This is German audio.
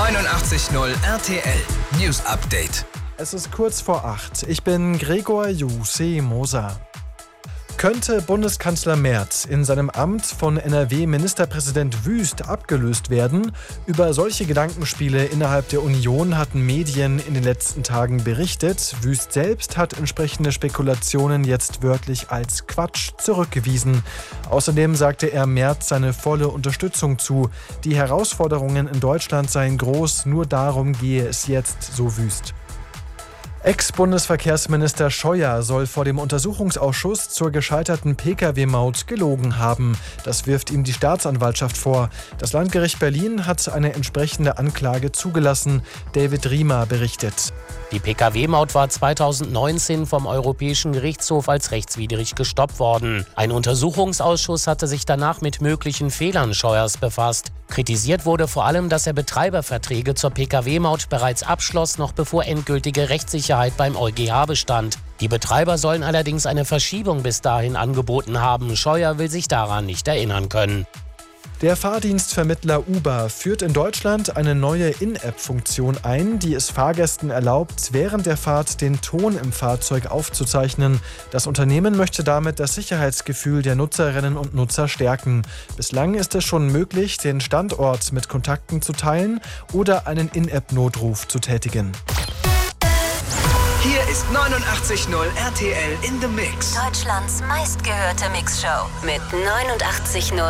89.0 RTL News Update. Es ist kurz vor 8. Ich bin Gregor Jussi Moser. Könnte Bundeskanzler Merz in seinem Amt von NRW-Ministerpräsident Wüst abgelöst werden? Über solche Gedankenspiele innerhalb der Union hatten Medien in den letzten Tagen berichtet. Wüst selbst hat entsprechende Spekulationen jetzt wörtlich als Quatsch zurückgewiesen. Außerdem sagte er Merz seine volle Unterstützung zu. Die Herausforderungen in Deutschland seien groß, nur darum gehe es jetzt, so Wüst. Ex-Bundesverkehrsminister Scheuer soll vor dem Untersuchungsausschuss zur gescheiterten Pkw-Maut gelogen haben. Das wirft ihm die Staatsanwaltschaft vor. Das Landgericht Berlin hat eine entsprechende Anklage zugelassen. David Riemer berichtet. Die Pkw-Maut war 2019 vom Europäischen Gerichtshof als rechtswidrig gestoppt worden. Ein Untersuchungsausschuss hatte sich danach mit möglichen Fehlern Scheuers befasst. Kritisiert wurde vor allem, dass er Betreiberverträge zur Pkw-Maut bereits abschloss, noch bevor endgültige Rechtssicherheit beim EuGH bestand. Die Betreiber sollen allerdings eine Verschiebung bis dahin angeboten haben. Scheuer will sich daran nicht erinnern können. Der Fahrdienstvermittler Uber führt in Deutschland eine neue In-App-Funktion ein, die es Fahrgästen erlaubt, während der Fahrt den Ton im Fahrzeug aufzuzeichnen. Das Unternehmen möchte damit das Sicherheitsgefühl der Nutzerinnen und Nutzer stärken. Bislang ist es schon möglich, den Standort mit Kontakten zu teilen oder einen In-App-Notruf zu tätigen. Hier ist 89.0 RTL in the Mix. Deutschlands meistgehörte Mixshow mit 89.0